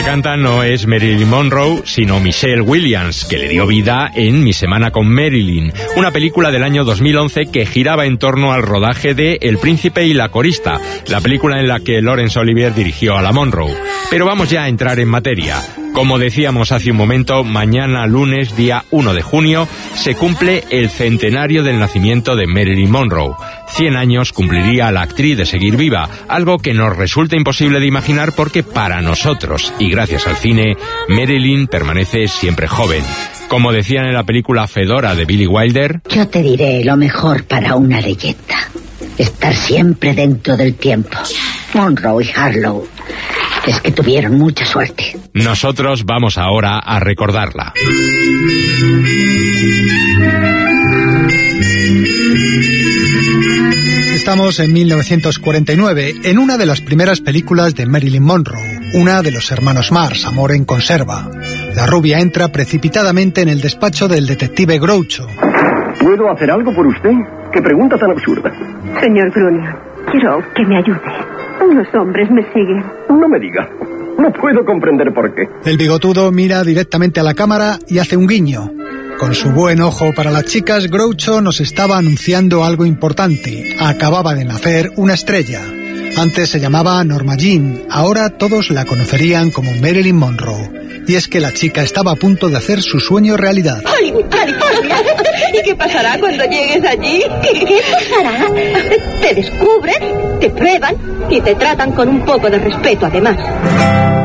Canta no es Marilyn Monroe, sino Michelle Williams, que le dio vida en Mi semana con Marilyn, una película del año 2011 que giraba en torno al rodaje de El príncipe y la corista, la película en la que Laurence Olivier dirigió a la Monroe. Pero vamos ya a entrar en materia. Como decíamos hace un momento, mañana lunes, día 1 de junio, se cumple el centenario del nacimiento de Marilyn Monroe. 100 años cumpliría la actriz de seguir viva, algo que nos resulta imposible de imaginar porque para nosotros, y gracias al cine, Marilyn permanece siempre joven. Como decían en la película Fedora de Billy Wilder, yo te diré lo mejor para una leyenda: estar siempre dentro del tiempo. Monroe y Harlow es que tuvieron mucha suerte. Nosotros vamos ahora a recordarla. Estamos en 1949, en una de las primeras películas de Marilyn Monroe, una de los hermanos Mars, Amor en conserva. La rubia entra precipitadamente en el despacho del detective Groucho. ¿Puedo hacer algo por usted? ¿Qué pregunta tan absurda? Señor Grunion, quiero que me ayude. Unos hombres me siguen. No me diga. No puedo comprender por qué. El bigotudo mira directamente a la cámara y hace un guiño. Con su buen ojo para las chicas, Groucho nos estaba anunciando algo importante. Acababa de nacer una estrella. Antes se llamaba Norma Jean, ahora todos la conocerían como Marilyn Monroe. Y es que la chica estaba a punto de hacer su sueño realidad. ¡Ay, ¿y qué pasará cuando llegues allí? ¿Qué pasará? Te descubren, te prueban y te tratan con un poco de respeto, además.